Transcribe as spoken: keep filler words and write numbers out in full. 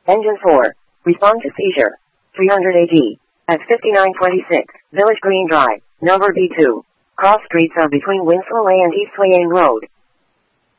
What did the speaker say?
Engine four. Respond to seizure. three hundred A G. At fifty-nine twenty-six, Village Green Drive, number B two. Cross streets are between Winslow Way and East Swaying Road.